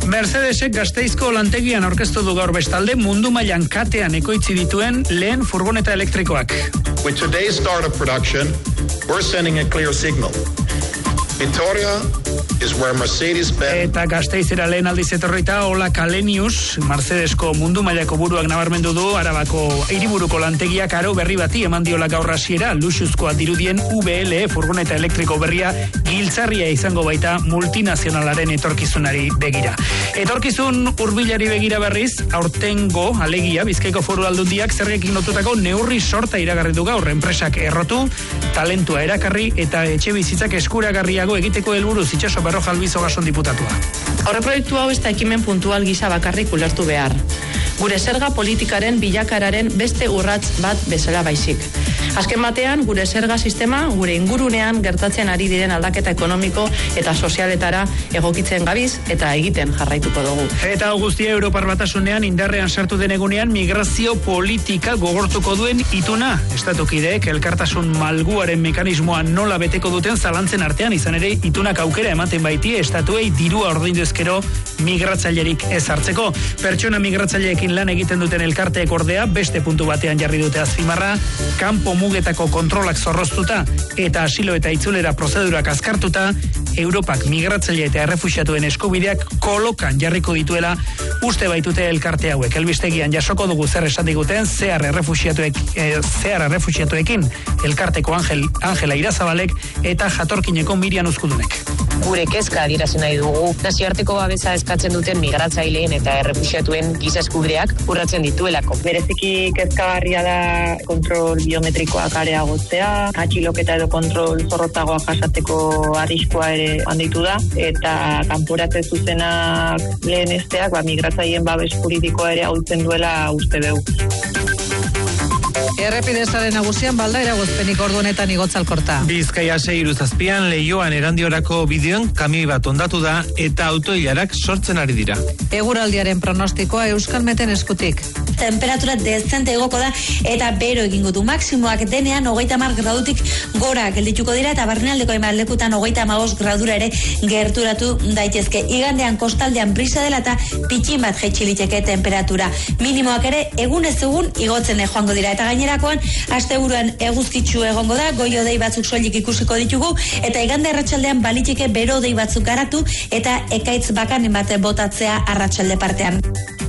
Mercedesek Gasteizko lantegian aurkeztu du gaur bestalde mundu mailan katean ekoitzi dituen lehen furgoneta elektrikoak. With today's start of production, we're sending a clear signal. Vitoria is where Mercedes-Benz... Eta Gasteizera lehen aldiz etorrita Ola Kalenius, Mercedesko mundu mailako buruak nabarmendu du, Arabako hiriburuko lantegiak aro berri bati eman diola gaur hasiera, luxuzkoa dirudien VLE furgoneta elektriko berria giltzarria izango baita multinazionalaren etorkizunari begira. Etorkizun hurbilari begira berriz, aurtengo alegia Bizkaiko Foru Aldundiak zergekin lotutako neurri sorta iragarri du gaur, enpresak errotu, talentua erakarri eta etxe bizitzak eskuragarriago egiteko helburuz itxaso Berroja Albizo Gason diputatua. Aurreproiektu hau ez da ekimen puntual gisa bakarrik ulertu behar. Gure zerga politikaren bilakaeraren beste urrats bat bezala baizik. Azken batean, gure zerga sistema, gure ingurunean gertatzen ari diren aldaketa ekonomiko eta sozialetara egokitzen gabiz eta egiten jarraituko dugu. Eta guztia Europar Batasunean indarrean sartu den egunean migrazio politika gogortuko duen ituna. Estatukideek elkartasun malguaren mekanismoa nola beteko duten zalantzen artean, izan ere itunak aukera ematen baiti estatuei dirua ordaindu ezkero migratzailerik ez hartzeko. Pertsona migratzaileekin lan egiten duten elkarteek ordea beste puntu batean jarri dute azpimarra, kanpo mugetako kontrolak zorroztuta eta asilo eta itzulera prozedurak azkartuta, Europak migratzaile eta errefuxiatuen eskubideak kolokan jarriko dituela uste baitute elkarte hauek. Elbistegian jasoko dugu zer esan diguten zehar errefuxiatuekin elkarteko Angela Irazabalek eta jatorkineko Mirian Uzkudunek. Gure kezka adierazi nahi dugu. Nazioarteko babesa eskatzen duten migratzaileen eta errefuxiatuen giza eskubideak urratzen dituelako. Bereziki kezkagarria da kontrol biometrikoak areagotzea, atxiloketa edo kontrol zorrotagoa jasateko arriskua ere handitu da, eta kanporatze zuzenak lehenesteak migratzaileen babes juridikoa ere ahultzen duela uste dugu. Errepidezaren nagusian balda eragozpenik ordu honetan igotzalkorta. Bizkaia 6:07 Leioan Erandiorako bideon kamioi bat hondatu da eta autoilarak sortzen ari dira. Eguraldiaren pronostikoa Euskalmeten eskutik. Temperatura dezente egoko da eta bero egingo du, maksimoak denean 30 gradutik gora geldituko dira eta barnealdeko hainbat lekutan 35 gradura ere gerturatu daitezke. Igandean kostaldean brisa dela eta pitxin bat jaitsi liteke temperatura. Minimoak ere egunez egun igotzen joango dira eta gainerakoan asteburuan eguzkitsu egongo da, goi-hodei batzuk soilik ikusiko ditugu eta igande arratsaldean baliteke bero-hodei batzuk garatu eta ekaitz bakanen bat botatzea arratsalde partean.